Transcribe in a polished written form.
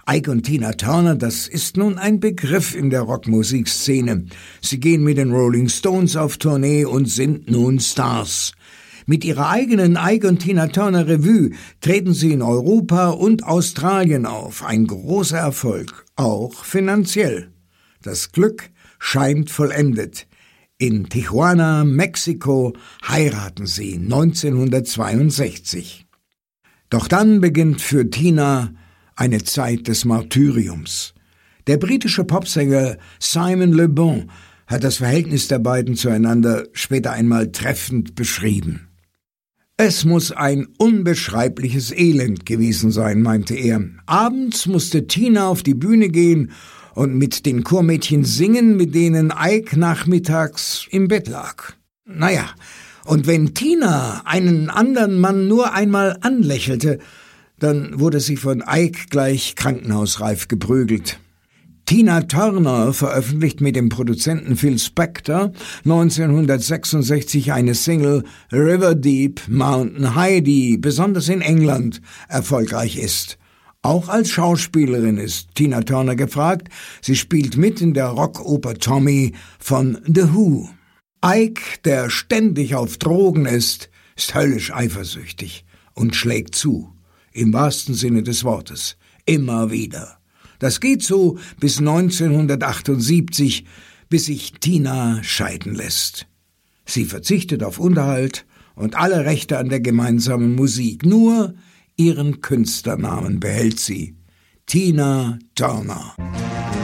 Ike und Tina Turner, das ist nun ein Begriff in der Rockmusikszene. Sie gehen mit den Rolling Stones auf Tournee und sind nun Stars. Mit ihrer eigenen Ike und Tina Turner Revue treten sie in Europa und Australien auf. Ein großer Erfolg, auch finanziell. Das Glück scheint vollendet. In Tijuana, Mexiko, heiraten sie 1962. Doch dann beginnt für Tina eine Zeit des Martyriums. Der britische Popsänger Simon Le Bon hat das Verhältnis der beiden zueinander später einmal treffend beschrieben. Es muss ein unbeschreibliches Elend gewesen sein, meinte er. Abends musste Tina auf die Bühne gehen und mit den Chormädchen singen, mit denen Ike nachmittags im Bett lag. Naja, und wenn Tina einen anderen Mann nur einmal anlächelte, dann wurde sie von Ike gleich krankenhausreif geprügelt. Tina Turner veröffentlicht mit dem Produzenten Phil Spector 1966 eine Single River Deep Mountain High, die besonders in England erfolgreich ist. Auch als Schauspielerin ist Tina Turner gefragt. Sie spielt mit in der Rockoper Tommy von The Who. Ike, der ständig auf Drogen ist höllisch eifersüchtig und schlägt zu. Im wahrsten Sinne des Wortes. Immer wieder. Das geht so bis 1978, bis sich Tina scheiden lässt. Sie verzichtet auf Unterhalt und alle Rechte an der gemeinsamen Musik. Nur ihren Künstlernamen behält sie. Tina Turner.